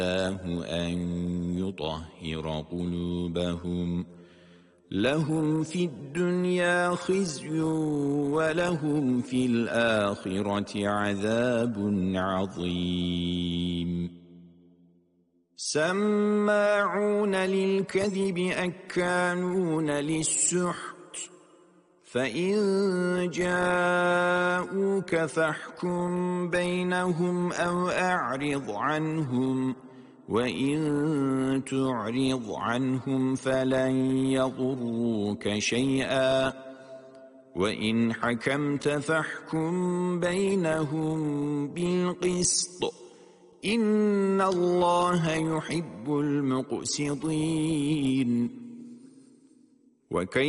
أن يطهر قلوبهم لهم في الدنيا خزي ولهم في الآخرة عذاب عظيم سماعون للكذب أكالون للسحت فإن جاءوك فاحكم بينهم أو أعرض عنهم وإن تعرض عنهم فلن يضروك شيئا وإن حكمت فاحكم بينهم بالقسط إن الله يحب المقسطين